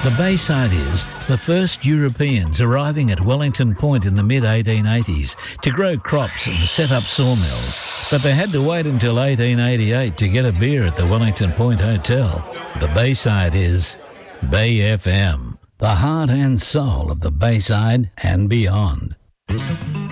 The Bayside is the first Europeans arriving at Wellington Point in the mid-1880s to grow crops and set up sawmills, but they had to wait until 1888 to get a beer at the Wellington Point Hotel. The Bayside is Bay FM, the heart and soul of the Bayside and beyond.